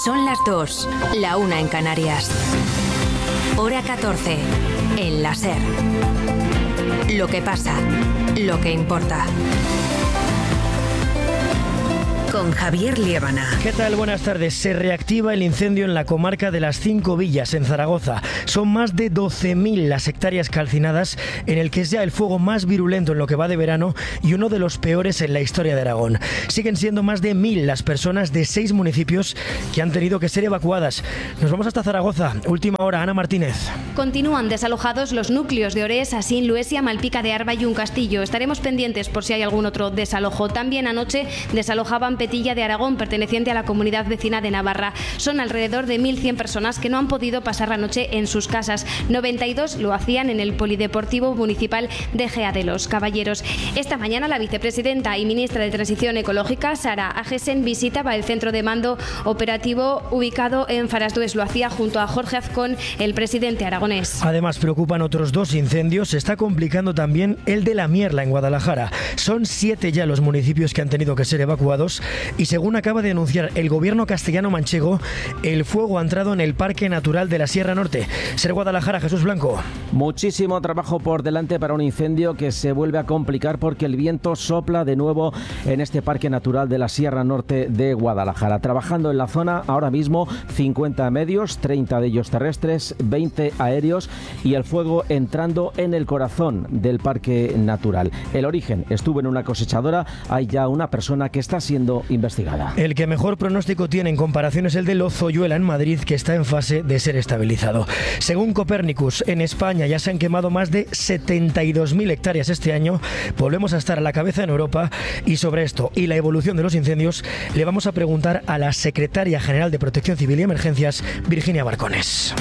Son las 2, la 1 en Canarias. Hora 14, en la SER. Lo que pasa, lo que importa. Con Javier Liébana. ¿Qué tal? Buenas tardes. Se reactiva el incendio en la comarca de las 5 Villas, en Zaragoza. Son más de 12.000 las hectáreas calcinadas, en el que es ya el fuego más virulento en lo que va de verano y uno de los peores en la historia de Aragón. Siguen siendo más de 1.000 las personas de 6 municipios que han tenido que ser evacuadas. Nos vamos hasta Zaragoza. Última hora, Ana Martínez. Continúan desalojados los núcleos de Orés, Asín, Luesia, Malpica de Arba y Un Castillo. Estaremos pendientes por si hay algún otro desalojo. También anoche desalojaban Petilla de Aragón, perteneciente a la comunidad vecina de Navarra. Son alrededor de 1.100 personas que no han podido pasar la noche en sus casas. 92 lo hacían en el Polideportivo Municipal de Gea de los Caballeros. Esta mañana la vicepresidenta y ministra de Transición Ecológica, Sara Agesen, visitaba el centro de mando operativo ubicado en Farasdues. Lo hacía junto a Jorge Azcón, el presidente aragonés. Además, preocupan otros 2 incendios. Se está complicando también el de La Mierla, en Guadalajara. Son 7 ya los municipios que han tenido que ser evacuados. Y según acaba de anunciar el gobierno castellano-manchego, el fuego ha entrado en el Parque Natural de la Sierra Norte. Ser Guadalajara, Jesús Blanco. Muchísimo trabajo por delante para un incendio que se vuelve a complicar porque el viento sopla de nuevo en este Parque Natural de la Sierra Norte de Guadalajara. Trabajando en la zona ahora mismo 50 medios, 30 de ellos terrestres, 20 aéreos y el fuego entrando en el corazón del Parque Natural. El origen estuvo en una cosechadora. Hay ya una persona que está siendo investigada. El que mejor pronóstico tiene en comparación es el de Lozoyuela en Madrid, que está en fase de ser estabilizado. Según Copernicus, en España ya se han quemado más de 72.000 hectáreas este año. Volvemos a estar a la cabeza en Europa, y sobre esto y la evolución de los incendios le vamos a preguntar a la secretaria general de Protección Civil y Emergencias, Virginia Barcones.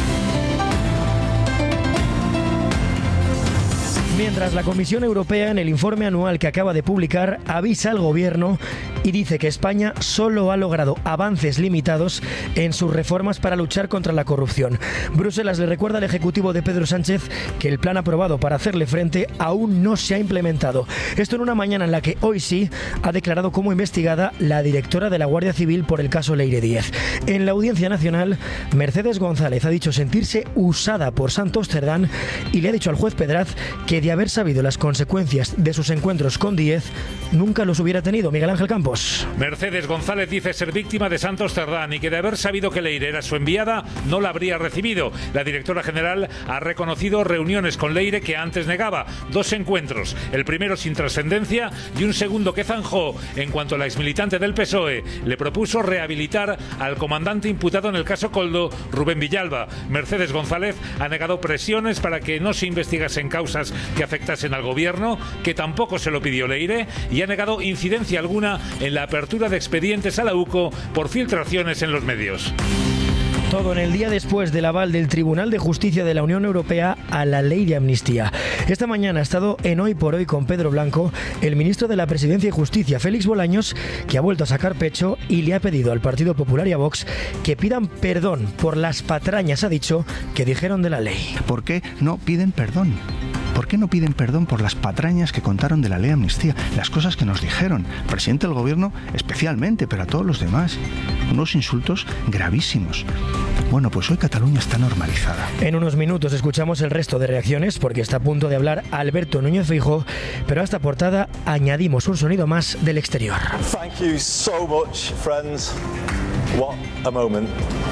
Mientras la Comisión Europea, en el informe anual que acaba de publicar, avisa al Gobierno y dice que España solo ha logrado avances limitados en sus reformas para luchar contra la corrupción. Bruselas le recuerda al Ejecutivo de Pedro Sánchez que el plan aprobado para hacerle frente aún no se ha implementado. Esto en una mañana en la que hoy sí ha declarado como investigada la directora de la Guardia Civil por el caso Leire Díez. En la Audiencia Nacional, Mercedes González ha dicho sentirse usada por Santos Cerdán y le ha dicho al juez Pedraz que de haber sabido las consecuencias de sus encuentros con Díez, nunca los hubiera tenido. Miguel Ángel Campos. Mercedes González dice ser víctima de Santos Cerdán y que de haber sabido que Leire era su enviada, no la habría recibido. La directora general ha reconocido reuniones con Leire que antes negaba. 2 encuentros, el primero sin trascendencia y un segundo que zanjó en cuanto la exmilitante del PSOE le propuso rehabilitar al comandante imputado en el caso Koldo, Rubén Villalba. Mercedes González ha negado presiones para que no se investigasen causas que afectasen al gobierno, que tampoco se lo pidió Leire, y ha negado incidencia alguna en la apertura de expedientes a la UCO por filtraciones en los medios. Todo en el día después del aval del Tribunal de Justicia de la Unión Europea a la ley de amnistía. Esta mañana ha estado en Hoy por Hoy con Pedro Blanco, el ministro de la Presidencia y Justicia, Félix Bolaños, que ha vuelto a sacar pecho y le ha pedido al Partido Popular y a Vox que pidan perdón por las patrañas, ha dicho, que dijeron de la ley. ¿Por qué no piden perdón? ¿Por qué no piden perdón por las patrañas que contaron de la ley de amnistía? Las cosas que nos dijeron, el presidente del gobierno especialmente, pero a todos los demás. Unos insultos gravísimos. Bueno, pues hoy Cataluña está normalizada. En unos minutos escuchamos el resto de reacciones porque está a punto de hablar Alberto Núñez Feijóo, pero a esta portada añadimos un sonido más del exterior. Thank you so much, friends. What a moment.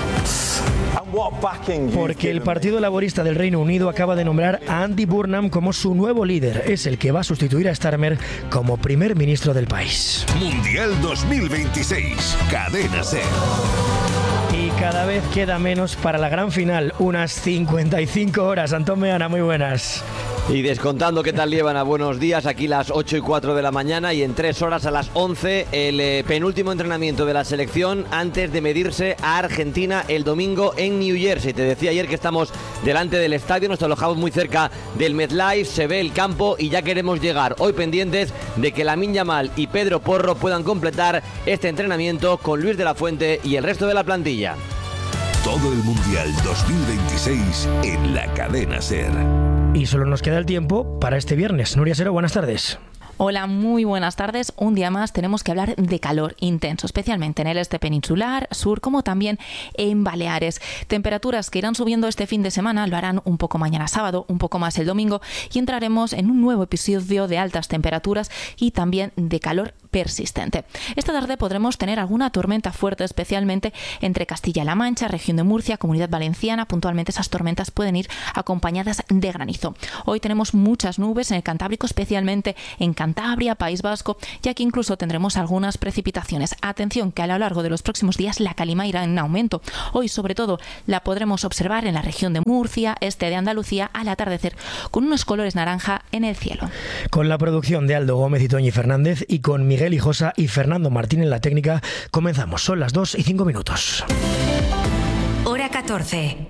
Porque el Partido Laborista del Reino Unido acaba de nombrar a Andy Burnham como su nuevo líder. Es el que va a sustituir a Starmer como primer ministro del país. Mundial 2026, Cadena SER. Y cada vez queda menos para la gran final, unas 55 horas. Antón Meana, muy buenas. Y descontando, ¿qué tal, Liébana? Buenos días, aquí las 8:04 de la mañana y en 3 horas a las 11 el penúltimo entrenamiento de la selección antes de medirse a Argentina el domingo en New Jersey. Te decía ayer que estamos delante del estadio, nos alojamos muy cerca del MetLife, se ve el campo y ya queremos llegar. Hoy pendientes de que Lamine Yamal y Pedro Porro puedan completar este entrenamiento con Luis de la Fuente y el resto de la plantilla. Todo el Mundial 2026 en la Cadena SER. Y solo nos queda el tiempo para este viernes. Nuria Sero, buenas tardes. Hola, muy buenas tardes. Un día más tenemos que hablar de calor intenso, especialmente en el este peninsular, sur, como también en Baleares. Temperaturas que irán subiendo este fin de semana, lo harán un poco mañana sábado, un poco más el domingo, y entraremos en un nuevo episodio de altas temperaturas y también de calor persistente. Esta tarde podremos tener alguna tormenta fuerte, especialmente entre Castilla-La Mancha, región de Murcia, Comunidad Valenciana. Puntualmente esas tormentas pueden ir acompañadas de granizo. Hoy tenemos muchas nubes en el Cantábrico, especialmente en Cantabria, País Vasco, y aquí incluso tendremos algunas precipitaciones. Atención, que a lo largo de los próximos días la calima irá en aumento. Hoy, sobre todo, la podremos observar en la región de Murcia, este de Andalucía, al atardecer, con unos colores naranja en el cielo. Con la producción de Aldo Gómez y Toñi Fernández, y con Miguel Hijosa y Fernando Martín en la técnica, comenzamos. Son las 2:05. Hora 14.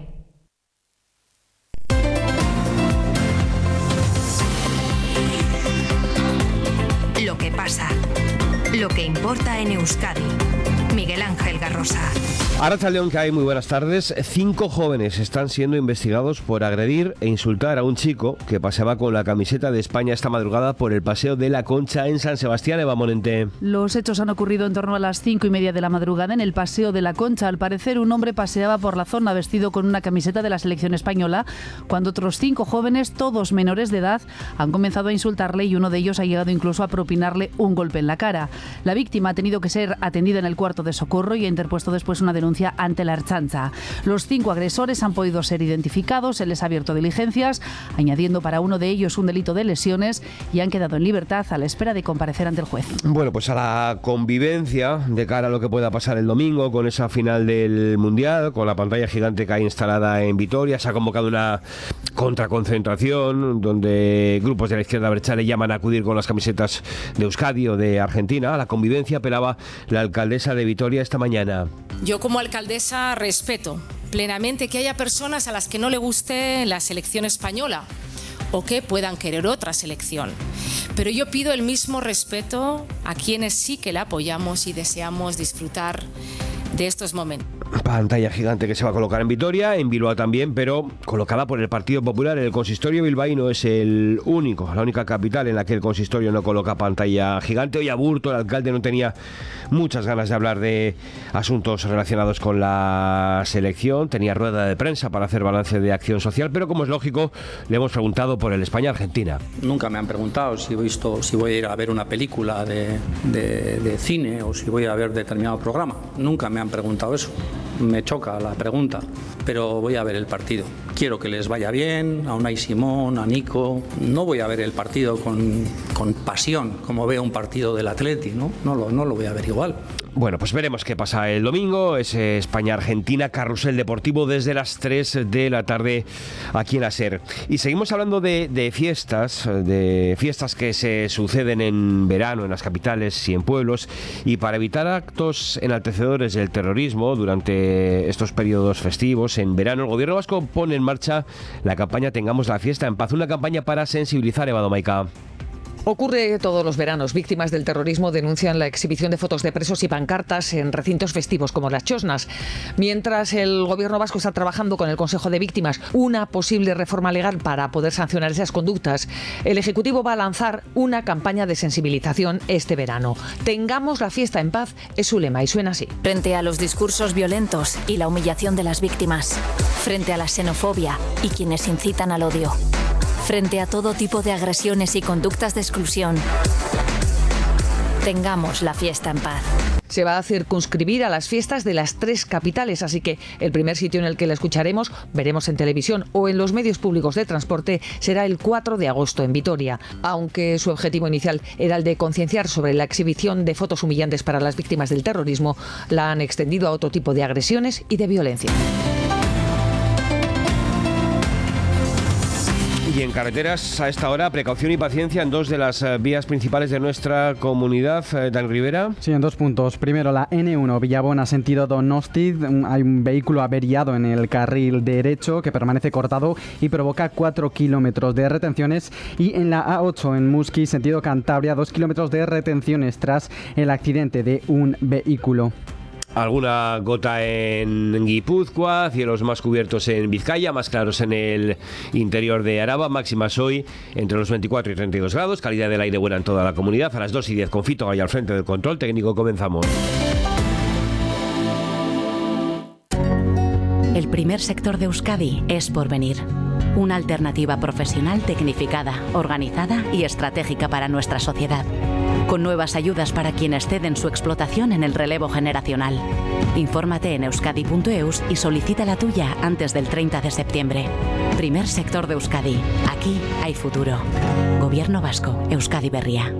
Lo que pasa, lo que importa en Euskadi. Miguel Ángel Garrosa. Arratsaldeon, que hay muy buenas tardes. 5 jóvenes están siendo investigados por agredir e insultar a un chico que paseaba con la camiseta de España esta madrugada por el Paseo de la Concha en San Sebastián. Eva Monente. Los hechos han ocurrido en torno a las 5:30 de la madrugada en el Paseo de la Concha. Al parecer, un hombre paseaba por la zona vestido con una camiseta de la selección española, cuando otros 5 jóvenes, todos menores de edad, han comenzado a insultarle, y uno de ellos ha llegado incluso a propinarle un golpe en la cara. La víctima ha tenido que ser atendida en el cuarto de socorro y ha interpuesto después una denuncia ante la Ertzaintza. Los 5 agresores han podido ser identificados, se les ha abierto diligencias, añadiendo para uno de ellos un delito de lesiones, y han quedado en libertad a la espera de comparecer ante el juez. Bueno, pues a la convivencia de cara a lo que pueda pasar el domingo con esa final del Mundial, con la pantalla gigante que hay instalada en Vitoria, se ha convocado una contraconcentración donde grupos de la izquierda abertzale llaman a acudir con las camisetas de Euskadi o de Argentina. A la convivencia apelaba la alcaldesa de Vitoria esta mañana. Yo, como alcaldesa, respeto plenamente que haya personas a las que no le guste la selección española o que puedan querer otra selección. Pero yo pido el mismo respeto a quienes sí que la apoyamos y deseamos disfrutar de estos momentos. Pantalla gigante que se va a colocar en Vitoria, en Bilbao también, pero colocada por el Partido Popular. El consistorio bilbaíno es la única capital en la que el consistorio no coloca pantalla gigante. Hoy Aburto, el alcalde, no tenía muchas ganas de hablar de asuntos relacionados con la selección. Tenía rueda de prensa para hacer balance de acción social, pero como es lógico, le hemos preguntado por el España-Argentina. Nunca me han preguntado si voy a ir a ver una película de cine o si voy a ver determinado programa. Nunca me han preguntado eso. Me choca la pregunta, pero voy a ver el partido. Quiero que les vaya bien, a Unai Simón, a Nico. No voy a ver el partido con pasión, como veo un partido del Atleti, ¿no? No lo voy a ver igual. Bueno, pues veremos qué pasa el domingo. Es España-Argentina, carrusel deportivo desde las 3 de la tarde aquí en la SER. Y seguimos hablando de fiestas que se suceden en verano en las capitales y en pueblos. Y para evitar actos enaltecedores del terrorismo durante estos periodos festivos en verano, el gobierno vasco pone en marcha la campaña Tengamos la fiesta en paz, una campaña para sensibilizar. Eva Domaica. Ocurre todos los veranos. Víctimas del terrorismo denuncian la exhibición de fotos de presos y pancartas en recintos festivos como las Chosnas. Mientras el gobierno vasco está trabajando con el Consejo de Víctimas una posible reforma legal para poder sancionar esas conductas, el Ejecutivo va a lanzar una campaña de sensibilización este verano. Tengamos la fiesta en paz es su lema y suena así. Frente a los discursos violentos y la humillación de las víctimas, frente a la xenofobia y quienes incitan al odio, frente a todo tipo de agresiones y conductas de exclusión, tengamos la fiesta en paz. Se va a circunscribir a las fiestas de las 3 capitales, así que el primer sitio en el que la escucharemos, veremos en televisión o en los medios públicos de transporte, será el 4 de agosto en Vitoria. Aunque su objetivo inicial era el de concienciar sobre la exhibición de fotos humillantes para las víctimas del terrorismo, la han extendido a otro tipo de agresiones y de violencia. Y en carreteras a esta hora, precaución y paciencia en 2 de las vías principales de nuestra comunidad. Dani Rivera. Sí, en 2 puntos. Primero, la N1 Villabona sentido Donosti. Hay un vehículo averiado en el carril derecho que permanece cortado y provoca 4 kilómetros de retenciones. Y en la A8 en Muski sentido Cantabria, 2 kilómetros de retenciones tras el accidente de un vehículo. Alguna gota en Guipúzcoa, cielos más cubiertos en Vizcaya, más claros en el interior de Araba, máximas hoy entre los 24 y 32 grados, calidad del aire buena en toda la comunidad. A las 2:10 con Fito ahí al frente del control técnico comenzamos. El primer sector de Euskadi es Porvenir. Una alternativa profesional tecnificada, organizada y estratégica para nuestra sociedad. Con nuevas ayudas para quienes ceden su explotación en el relevo generacional. Infórmate en euskadi.eus y solicita la tuya antes del 30 de septiembre. Primer sector de Euskadi. Aquí hay futuro. Gobierno vasco. Euskadi Berria.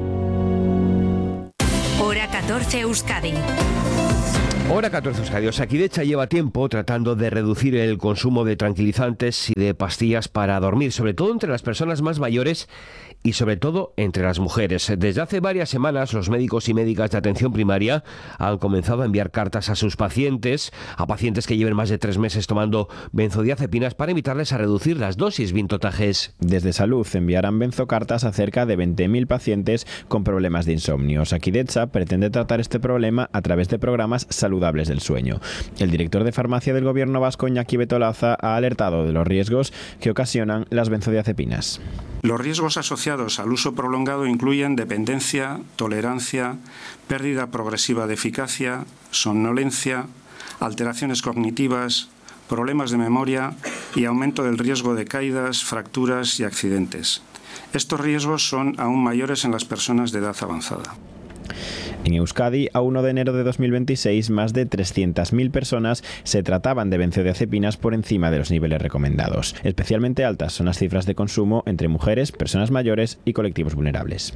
Hora 14 Euskadi. Hora 14 Euskadi. Osakidetza lleva tiempo tratando de reducir el consumo de tranquilizantes y de pastillas para dormir, sobre todo entre las personas más mayores y sobre todo entre las mujeres. Desde hace varias semanas los médicos y médicas de atención primaria han comenzado a enviar cartas a sus pacientes, a pacientes que lleven más de 3 meses tomando benzodiazepinas para invitarles a reducir las dosis. Vintotajes. Desde Salud enviarán benzocartas a cerca de 20.000 pacientes con problemas de insomnio. Osakidetza pretende tratar este problema a través de programas saludables del sueño. El director de farmacia del gobierno vasco, Iñaki Betolaza, ha alertado de los riesgos que ocasionan las benzodiazepinas. Los riesgos asociados al uso prolongado incluyen dependencia, tolerancia, pérdida progresiva de eficacia, somnolencia, alteraciones cognitivas, problemas de memoria y aumento del riesgo de caídas, fracturas y accidentes. Estos riesgos son aún mayores en las personas de edad avanzada. En Euskadi, a 1 de enero de 2026, más de 300.000 personas se trataban de benzodiazepinas por encima de los niveles recomendados. Especialmente altas son las cifras de consumo entre mujeres, personas mayores y colectivos vulnerables.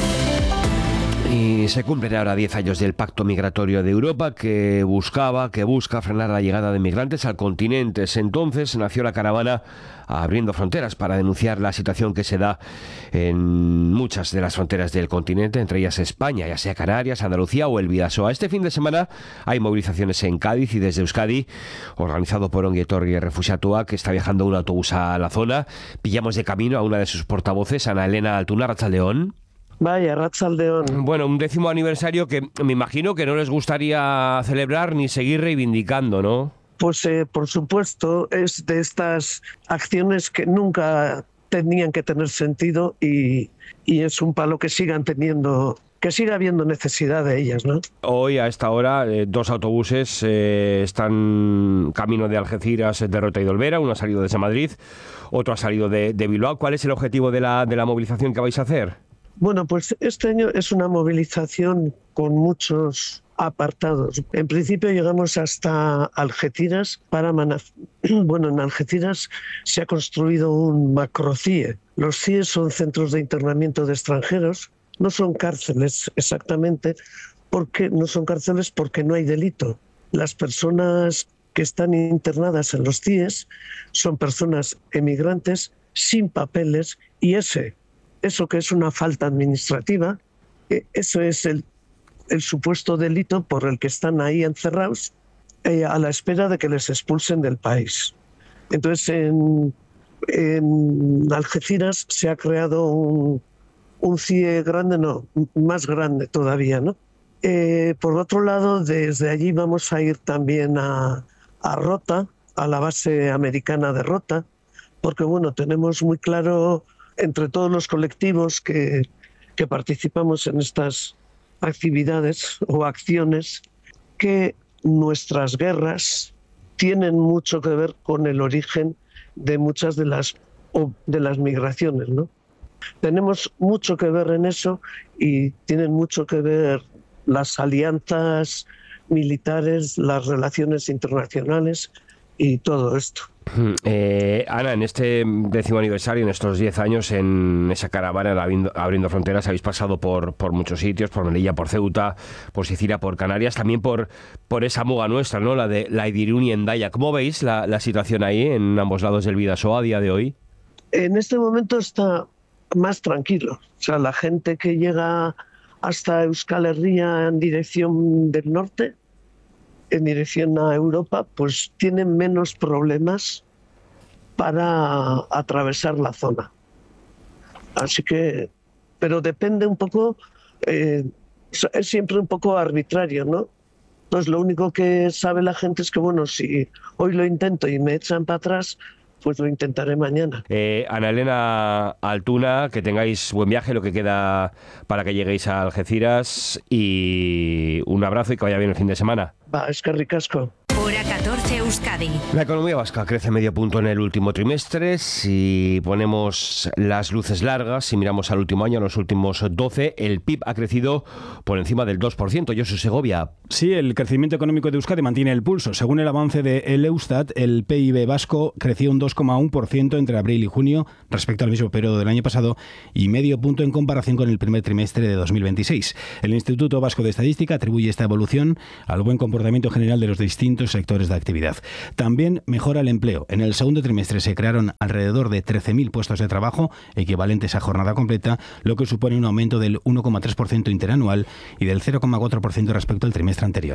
Y se cumplen ahora 10 años del Pacto Migratorio de Europa que busca frenar la llegada de migrantes al continente. Entonces nació la caravana Abriendo Fronteras para denunciar la situación que se da en muchas de las fronteras del continente, entre ellas España, ya sea Canarias, Andalucía o el Bidasoa. Este fin de semana hay movilizaciones en Cádiz y desde Euskadi, organizado por Ongi Etorri Refuxiatua, que está viajando un autobús a la zona. Pillamos de camino a una de sus portavoces, Ana Elena Altuna. Arratsaldeón. Vaya, Arratsaldeón. Bueno, un 10º aniversario que me imagino que no les gustaría celebrar ni seguir reivindicando, ¿no? Pues por supuesto, es de estas acciones que nunca tenían que tener sentido y es un palo que sigan teniendo, que siga habiendo necesidad de ellas, ¿no? Hoy a esta hora 2 autobuses están camino de Algeciras, de Rota y de Olvera. Uno ha salido desde Madrid, otro ha salido de Bilbao. ¿Cuál es el objetivo de la movilización que vais a hacer? Bueno, pues este año es una movilización con muchos apartados. En principio llegamos hasta Algeciras Bueno, en Algeciras se ha construido un macro-CIE. Los CIE son centros de internamiento de extranjeros, no son cárceles exactamente, porque no hay delito. Las personas que están internadas en los CIEs son personas emigrantes sin papeles y eso que es una falta administrativa, eso es el supuesto delito por el que están ahí encerrados a la espera de que les expulsen del país. Entonces en Algeciras se ha creado un CIE grande, no, más grande todavía, ¿no? Por otro lado, desde allí vamos a ir también a Rota, a la base americana de Rota, porque bueno, tenemos muy claro entre todos los colectivos que participamos en estas actividades o acciones que nuestras guerras tienen mucho que ver con el origen de muchas de las migraciones, ¿no? Tenemos mucho que ver en eso y tienen mucho que ver las alianzas militares, las relaciones internacionales y todo esto. Ana, en este 10º aniversario, en estos 10 años, en esa caravana Abriendo Fronteras, habéis pasado por muchos sitios, por Melilla, por Ceuta, por Sicilia, por Canarias, también por esa muga nuestra, ¿no? La de Irún y Hendaya. ¿Cómo veis la situación ahí en ambos lados del Bidasoa a día de hoy? En este momento está más tranquilo. O sea, la gente que llega hasta Euskal Herria en dirección del norte, en dirección a Europa, pues tienen menos problemas para atravesar la zona. Así que, pero depende un poco, es siempre un poco arbitrario, ¿no? Entonces lo único que sabe la gente es que, bueno, si hoy lo intento y me echan para atrás, pues lo intentaré mañana. Ana Elena Altuna, que tengáis buen viaje, lo que queda para que lleguéis a Algeciras, y un abrazo y que vaya bien el fin de semana. Va, es que ricasco. Hora 14 Euskadi. La economía vasca crece medio punto en el último trimestre. Si ponemos las luces largas, si miramos al último año, a los últimos 12, el PIB ha crecido por encima del 2%. Josu Segovia. Sí, el crecimiento económico de Euskadi mantiene el pulso. Según el avance del Eustat, el PIB vasco creció un 2,1% entre abril y junio respecto al mismo periodo del año pasado y medio punto en comparación con el primer trimestre de 2026. El Instituto Vasco de Estadística atribuye esta evolución al buen comportamiento general de los distintos sectores de actividad. También mejora el empleo. En el segundo trimestre se crearon alrededor de 13.000 puestos de trabajo equivalentes a jornada completa, lo que supone un aumento del 1,3% interanual y del 0,4% respecto al trimestre anterior.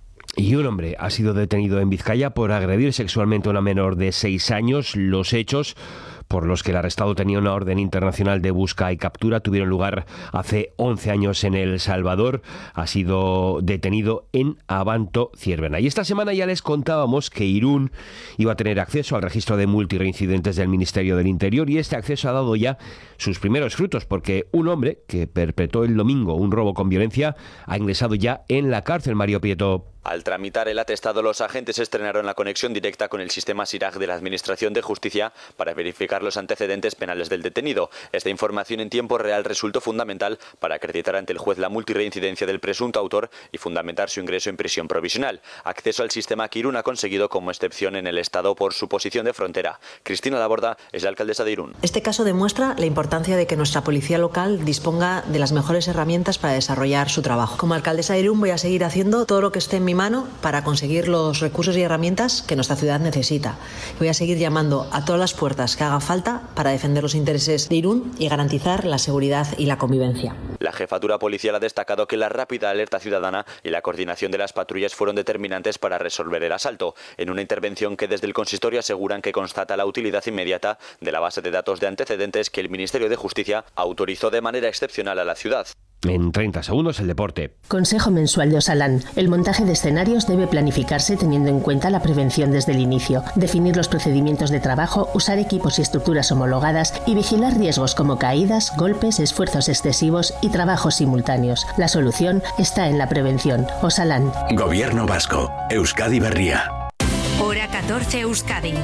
Y un hombre ha sido detenido en Vizcaya por agredir sexualmente a una menor de 6 años. Los hechos, por los que el arrestado tenía una orden internacional de busca y captura, tuvieron lugar hace 11 años en El Salvador. Ha sido detenido en Abanto, Ciervena. Y esta semana ya les contábamos que Irún iba a tener acceso al registro de multireincidentes del Ministerio del Interior, y este acceso ha dado ya sus primeros frutos, porque un hombre que perpetró el domingo un robo con violencia ha ingresado ya en la cárcel. Mario Prieto. Al tramitar el atestado, los agentes estrenaron la conexión directa con el sistema SIRAG de la Administración de Justicia para verificar los antecedentes penales del detenido. Esta información en tiempo real resultó fundamental para acreditar ante el juez la multirreincidencia del presunto autor y fundamentar su ingreso en prisión provisional. Acceso al sistema que Irún ha conseguido como excepción en el Estado por su posición de frontera. Cristina Laborda es la alcaldesa de Irún. Este caso demuestra la importancia de que nuestra policía local disponga de las mejores herramientas para desarrollar su trabajo. Como alcaldesa de Irún voy a seguir haciendo todo lo que esté en mi mano para conseguir los recursos y herramientas que nuestra ciudad necesita. Voy a seguir llamando a todas las puertas que haga falta para defender los intereses de Irún y garantizar la seguridad y la convivencia. La jefatura policial ha destacado que la rápida alerta ciudadana y la coordinación de las patrullas fueron determinantes para resolver el asalto, en una intervención que desde el consistorio aseguran que constata la utilidad inmediata de la base de datos de antecedentes que el Ministerio de Justicia autorizó de manera excepcional a la ciudad. En 30 segundos el deporte. Consejo mensual de Osalan. El montaje de escenarios debe planificarse teniendo en cuenta la prevención desde el inicio, definir los procedimientos de trabajo, usar equipos y estructuras homologadas y vigilar riesgos como caídas, golpes, esfuerzos excesivos y trabajos simultáneos. La solución está en la prevención. Osalan. Gobierno vasco. Euskadi Berria. Hora 14 Euskadi.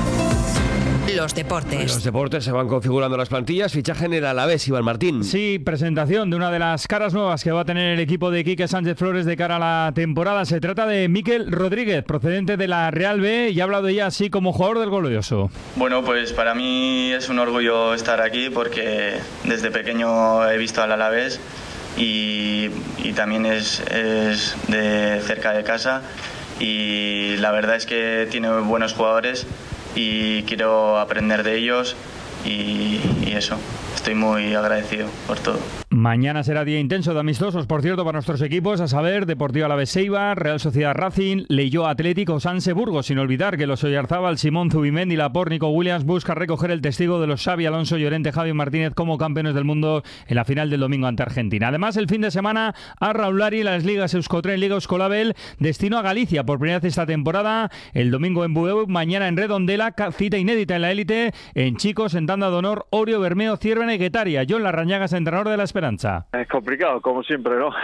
Los deportes. Los deportes se van configurando las plantillas. Fichaje en el Alavés, Iván Martín. Sí, presentación de una de las caras nuevas que va a tener el equipo de Quique Sánchez Flores de cara a la temporada. Se trata de Mikel Rodríguez, procedente de la Real B, y ha hablado ya así como jugador del Glorioso. Bueno, pues para mí es un orgullo estar aquí porque desde pequeño he visto al Alavés y también es de cerca de casa, y la verdad es que tiene buenos jugadores y quiero aprender de ellos y eso, estoy muy agradecido por todo. Mañana será día intenso de amistosos, por cierto, para nuestros equipos, a saber, Deportivo Alavés Eibar, Real Sociedad Racing, Leioa Atlético, Sanse Burgos, sin olvidar que los Oyarzábal, Simón Zubimendi, Laporte, Nico Williams busca recoger el testigo de los Xavi Alonso, Llorente, Javi Martínez como campeones del mundo en la final del domingo ante Argentina. Además, el fin de semana a Raúl Lari, las ligas Euskotren, Liga Euskolabel, destino a Galicia por primera vez esta temporada, el domingo en Bueu, mañana en Redondela, cita inédita en la élite, en chicos, en tanda de honor, Orio, Bermeo, Ciervena y Guetaria. John Larrañaga es entrenador de la Esperanza. Es complicado, como siempre, ¿no?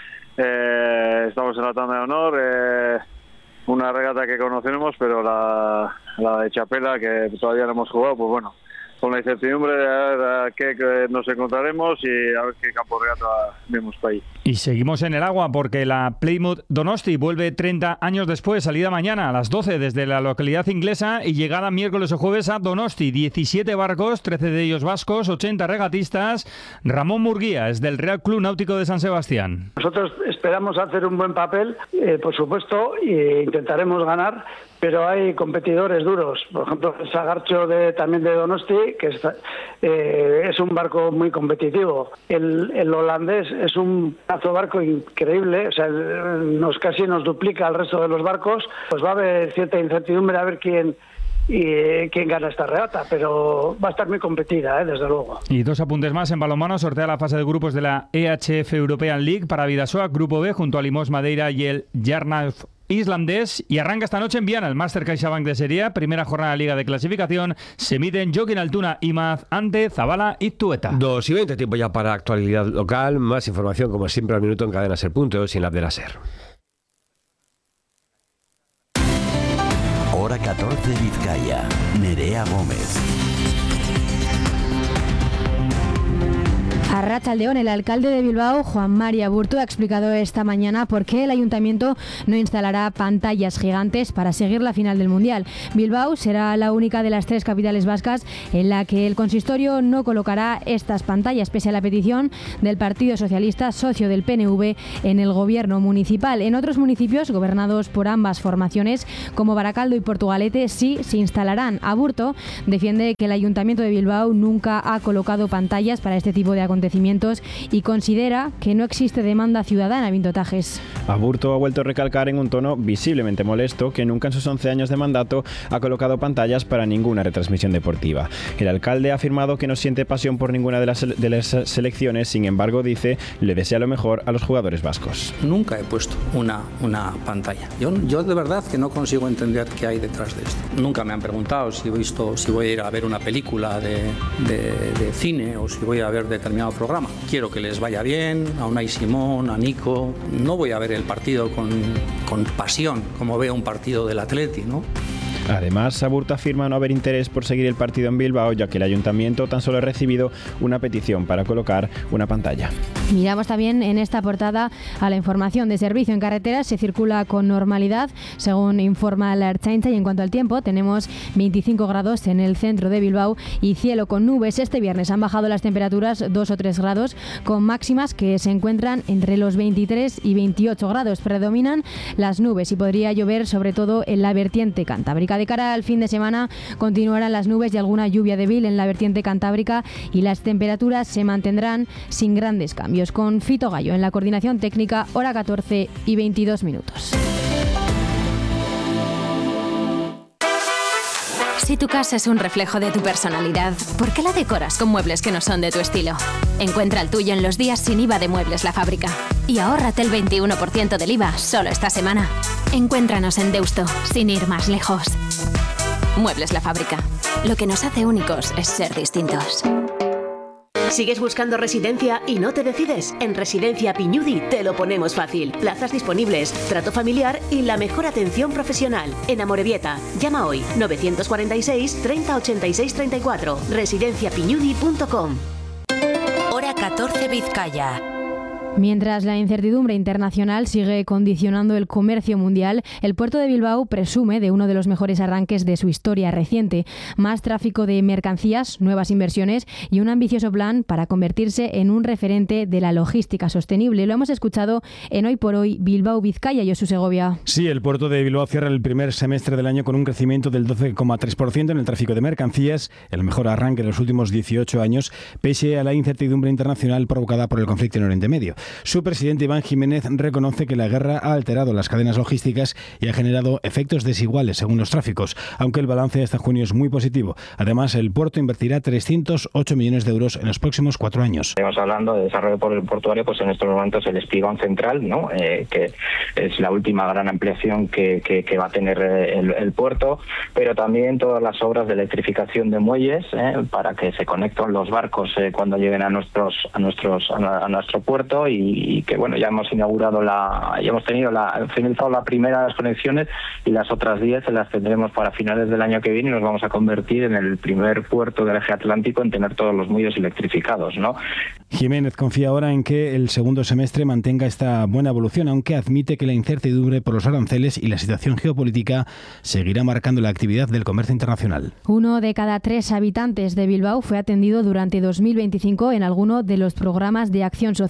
Estamos en la tanda de honor, una regata que conocemos, pero la de Chapela, que todavía no hemos jugado, pues bueno, con la incertidumbre de a ver a qué nos encontraremos y a ver qué campo de regata vemos para ahí. Y seguimos en el agua porque la Plymouth Donosti vuelve 30 años después, salida mañana a las 12 desde la localidad inglesa y llegada miércoles o jueves a Donosti. 17 barcos, 13 de ellos vascos, 80 regatistas. Ramón Murguía es del Real Club Náutico de San Sebastián. Nosotros esperamos hacer un buen papel, por supuesto, e intentaremos ganar, pero hay competidores duros. Por ejemplo, el Sagarcho también de Donosti, que es un barco muy competitivo. El holandés es un barco increíble, o sea, casi nos duplica al resto de los barcos. Pues va a haber cierta incertidumbre a ver quién quién gana esta regata, pero va a estar muy competida, desde luego. Y 2 apuntes más. En balonmano sortea la fase de grupos de la EHF European League para Bidasoa, Grupo B, junto a Limos Madeira y el Jarnaf islandés, y arranca esta noche en Viana el Master CaixaBank de Serie A, primera jornada de Liga de Clasificación. Se miden Joaquín Altuna y Maz ante Zabala y Tueta. 2:20, tiempo ya para actualidad local. Más información, como siempre, al minuto en Cadena Ser y en la app de la Ser. Hora 14 Vizcaya. Nerea Gómez. Arratsaldeon, el alcalde de Bilbao, Juan Mari Aburto, ha explicado esta mañana por qué el ayuntamiento no instalará pantallas gigantes para seguir la final del Mundial. Bilbao será la única de las 3 capitales vascas en la que el consistorio no colocará estas pantallas, pese a la petición del Partido Socialista, socio del PNV, en el gobierno municipal. En otros municipios gobernados por ambas formaciones, como Baracaldo y Portugalete, sí se instalarán. Aburto defiende que el ayuntamiento de Bilbao nunca ha colocado pantallas para este tipo de acontecimientos y considera que no existe demanda ciudadana. Vintotajes. Aburto ha vuelto a recalcar en un tono visiblemente molesto que nunca en sus 11 años de mandato ha colocado pantallas para ninguna retransmisión deportiva. El alcalde ha afirmado que no siente pasión por ninguna de las selecciones, sin embargo, dice, le desea lo mejor a los jugadores vascos. Nunca he puesto una pantalla. Yo de verdad que no consigo entender qué hay detrás de esto. Nunca me han preguntado si voy a ir a ver una película de cine o si voy a ver determinado programa. Quiero que les vaya bien, a Unai Simón, a Nico. No voy a ver el partido con pasión, como veo un partido del Atleti, ¿no? Además, Aburto afirma no haber interés por seguir el partido en Bilbao, ya que el ayuntamiento tan solo ha recibido una petición para colocar una pantalla. Miramos también en esta portada a la información de servicio en carreteras. Se circula con normalidad, según informa la Ertzaintza, y en cuanto al tiempo, tenemos 25 grados en el centro de Bilbao y cielo con nubes. Este viernes han bajado las temperaturas 2 o 3 grados, con máximas que se encuentran entre los 23 y 28 grados. Predominan las nubes y podría llover sobre todo en la vertiente cantábrica. De cara al fin de semana continuarán las nubes y alguna lluvia débil en la vertiente cantábrica y las temperaturas se mantendrán sin grandes cambios. Con Fito Gallo en la coordinación técnica, hora 14 y 22 minutos. Si tu casa es un reflejo de tu personalidad, ¿por qué la decoras con muebles que no son de tu estilo? Encuentra el tuyo en los días sin IVA de Muebles La Fábrica y ahórrate el 21% del IVA solo esta semana. Encuéntranos en Deusto, sin ir más lejos. Muebles La Fábrica. Lo que nos hace únicos es ser distintos. ¿Sigues buscando residencia y no te decides? En Residencia Piñudi te lo ponemos fácil. Plazas disponibles, trato familiar y la mejor atención profesional. En Amorebieta, llama hoy 946 30 86 34. residenciapiñudi.com. Hora 14 Vizcaya. Mientras la incertidumbre internacional sigue condicionando el comercio mundial, el puerto de Bilbao presume de uno de los mejores arranques de su historia reciente. Más tráfico de mercancías, nuevas inversiones y un ambicioso plan para convertirse en un referente de la logística sostenible. Lo hemos escuchado en Hoy por Hoy Bilbao Vizcaya. Josu Segovia. Sí, el puerto de Bilbao cierra el primer semestre del año con un crecimiento del 12,3% en el tráfico de mercancías, el mejor arranque de los últimos 18 años, pese a la incertidumbre internacional provocada por el conflicto en Oriente Medio. Su presidente Iván Jiménez reconoce que la guerra ha alterado las cadenas logísticas y ha generado efectos desiguales según los tráficos, aunque el balance hasta junio es muy positivo. Además, el puerto invertirá 308 millones de euros en los próximos 4 años. Estamos hablando de desarrollo portuario, pues en estos momentos el Espigón Central, ¿no? Que es la última gran ampliación que va a tener el puerto, pero también todas las obras de electrificación de muelles para que se conecten los barcos cuando lleguen a nuestro puerto. Y que bueno, ya hemos finalizado la primera de las conexiones y las otras 10 las tendremos para finales del año que viene y nos vamos a convertir en el primer puerto del eje atlántico en tener todos los muelles electrificados, ¿no? Jiménez confía ahora en que el segundo semestre mantenga esta buena evolución, aunque admite que la incertidumbre por los aranceles y la situación geopolítica seguirá marcando la actividad del comercio internacional. 1 de cada 3 habitantes de Bilbao fue atendido durante 2025 en alguno de los programas de acción social.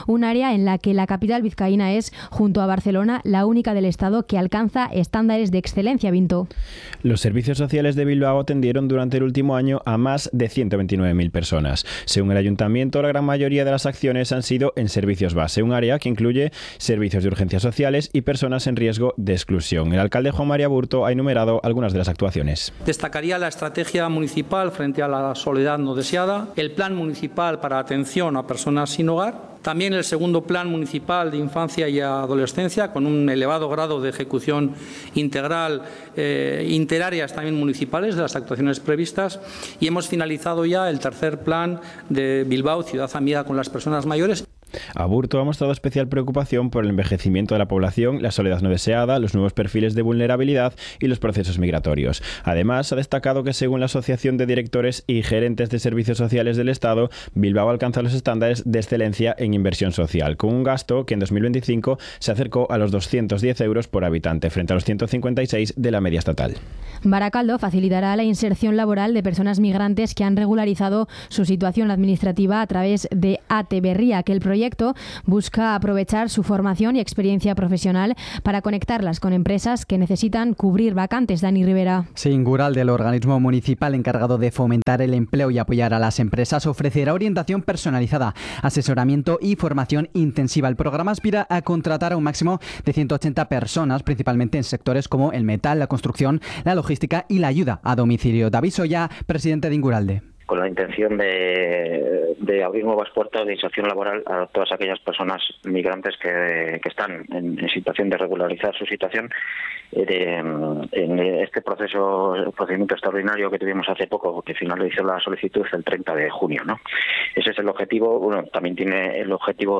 un área en la que la capital vizcaína es, junto a Barcelona, la única del Estado que alcanza estándares de excelencia, Vinto. Los servicios sociales de Bilbao atendieron durante el último año a más de 129.000 personas. Según el ayuntamiento, la gran mayoría de las acciones han sido en servicios base, un área que incluye servicios de urgencias sociales y personas en riesgo de exclusión. El alcalde Juan María Burto ha enumerado algunas de las actuaciones. Destacaría la estrategia municipal frente a la soledad no deseada, el plan municipal para atención a personas sin hogar, también el segundo plan municipal de infancia y adolescencia, con un elevado grado de ejecución integral, interáreas también municipales de las actuaciones previstas, y hemos finalizado ya el tercer plan de Bilbao, Ciudad Amiga con las personas mayores. Aburto ha mostrado especial preocupación por el envejecimiento de la población, la soledad no deseada, los nuevos perfiles de vulnerabilidad y los procesos migratorios. Además, ha destacado que según la Asociación de Directores y Gerentes de Servicios Sociales del Estado, Bilbao alcanza los estándares de excelencia en inversión social, con un gasto que en 2025 se acercó a los 210 euros por habitante, frente a los 156 de la media estatal. Baracaldo facilitará la inserción laboral de personas migrantes que han regularizado su situación administrativa a través de AT Berria, que el proyecto busca aprovechar su formación y experiencia profesional para conectarlas con empresas que necesitan cubrir vacantes. Dani Rivera. Guralde, el organismo municipal encargado de fomentar el empleo y apoyar a las empresas, ofrecerá orientación personalizada, asesoramiento y formación intensiva. El programa aspira a contratar a un máximo de 180 personas, principalmente en sectores como el metal, la construcción, la logística y la ayuda a domicilio. David Soya, presidente de Inguralde. Con la intención de abrir nuevas puertas de inserción laboral a todas aquellas personas migrantes que están en situación de regularizar su situación. En este procedimiento extraordinario que tuvimos hace poco, que finalizó la solicitud el 30 de junio, ¿no? Ese es el objetivo. Bueno, también tiene el objetivo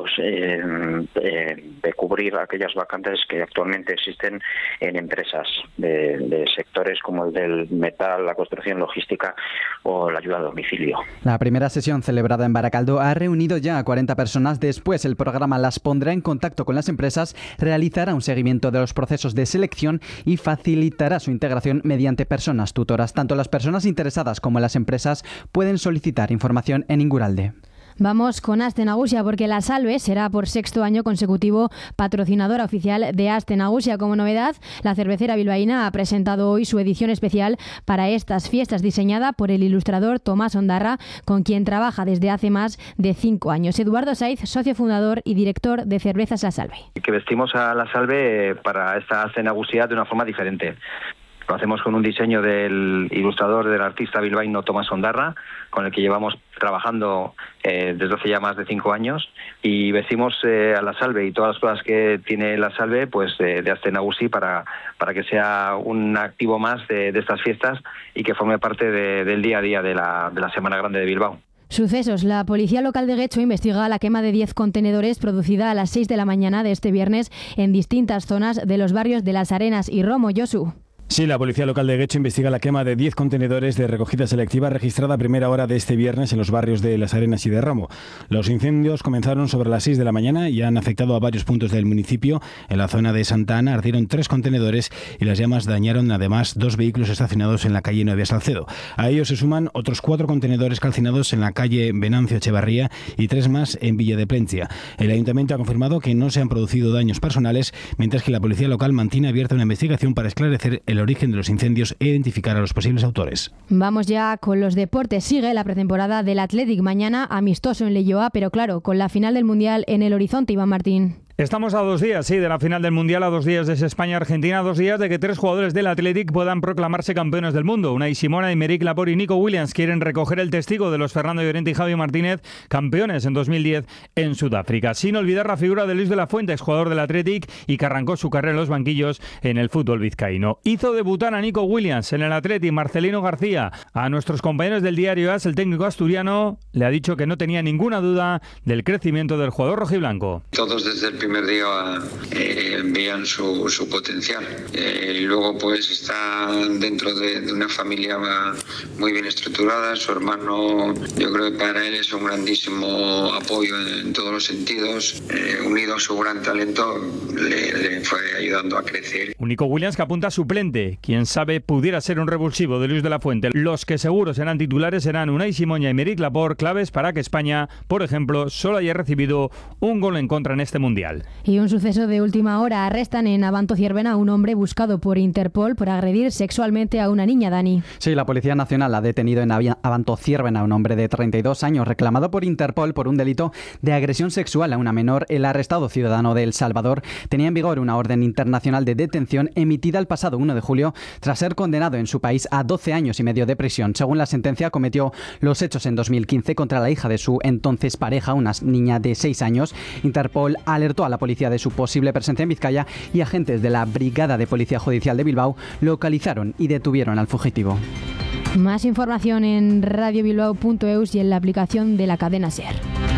de cubrir aquellas vacantes que actualmente existen en empresas de sectores como el del metal, la construcción, logística o la ayuda a domicilio. La primera sesión celebrada en Baracaldo ha reunido ya a 40 personas. Después, el programa las pondrá en contacto con las empresas, realizará un seguimiento de los procesos de selección y facilitará su integración mediante personas tutoras. Tanto las personas interesadas como las empresas pueden solicitar información en Inguralde. Vamos con Aste Nagusia, porque La Salve será por sexto año consecutivo patrocinadora oficial de Aste Nagusia. Como novedad, la cervecera bilbaína ha presentado hoy su edición especial para estas fiestas, diseñada por el ilustrador Tomás Ondarra, con quien trabaja desde hace más de 5 años. Eduardo Saiz, socio fundador y director de Cervezas La Salve. Que vestimos a La Salve para esta Aste Nagusia de una forma diferente. Lo hacemos con un diseño del ilustrador, del artista bilbaíno Tomás Ondarra, con el que llevamos trabajando desde hace ya más de 5 años, y vestimos a La Salve y todas las cosas que tiene La Salve pues de Aste Nagusi para que sea un activo más de estas fiestas y que forme parte del día a día de la Semana Grande de Bilbao. Sucesos. La policía local de Guecho investiga la quema de 10 contenedores producida a las 6 de la mañana de este viernes en distintas zonas de los barrios de Las Arenas y Romo. Josu. Sí, la policía local de Guecho investiga la quema de 10 contenedores de recogida selectiva registrada a primera hora de este viernes en los barrios de Las Arenas y de Romo. Los incendios comenzaron sobre las 6 de la mañana y han afectado a varios puntos del municipio. En la zona de Santa Ana ardieron 3 contenedores y las llamas dañaron además 2 vehículos estacionados en la calle Nueva Salcedo. A ellos se suman otros 4 contenedores calcinados en la calle Venancio Echevarría y 3 más en Villa de Plencia. El ayuntamiento ha confirmado que no se han producido daños personales, mientras que la policía local mantiene abierta una investigación para esclarecer el origen de los incendios e identificar a los posibles autores. Vamos ya con los deportes. Sigue la pretemporada del Athletic. Mañana amistoso en Leioa, pero claro, con la final del Mundial en el horizonte, Iván Martín. Estamos a 2 días, sí, de la final del Mundial, a 2 días de España-Argentina, a 2 días de que 3 jugadores del Athletic puedan proclamarse campeones del mundo. Unai Simón, Aymeric Laporte y Nico Williams quieren recoger el testigo de los Fernando Llorente y Javi Martínez, campeones en 2010 en Sudáfrica. Sin olvidar la figura de Luis de la Fuente, exjugador del Athletic y que arrancó su carrera en los banquillos en el fútbol vizcaíno. Hizo debutar a Nico Williams en el Athletic Marcelino García. A nuestros compañeros del diario AS, el técnico asturiano le ha dicho que no tenía ninguna duda del crecimiento del jugador rojiblanco. Todos desde el primer día veían su potencial. Luego pues está dentro de una familia muy bien estructurada. Su hermano, yo creo que para él es un grandísimo apoyo en todos los sentidos. Unido a su gran talento, le fue ayudando a crecer. Un Nico Williams que apunta suplente. Quien sabe pudiera ser un revulsivo de Luis de la Fuente. Los que seguro serán titulares serán Unai Simón y Aymeric Laporte, claves para que España, por ejemplo, solo haya recibido un gol en contra en este Mundial. Y un suceso de última hora. Arrestan en Abanto-Ciervena a un hombre buscado por Interpol por agredir sexualmente a una niña, Dani. Sí, la Policía Nacional ha detenido en Abanto-Ciervena a un hombre de 32 años reclamado por Interpol por un delito de agresión sexual a una menor. El arrestado, ciudadano de El Salvador, tenía en vigor una orden internacional de detención emitida el pasado 1 de julio tras ser condenado en su país a 12 años y medio de prisión. Según la sentencia, cometió los hechos en 2015 contra la hija de su entonces pareja, una niña de 6 años. Interpol alertó a la policía de su posible presencia en Vizcaya y agentes de la Brigada de Policía Judicial de Bilbao localizaron y detuvieron al fugitivo. Más información en radiobilbao.eus y en la aplicación de la cadena SER.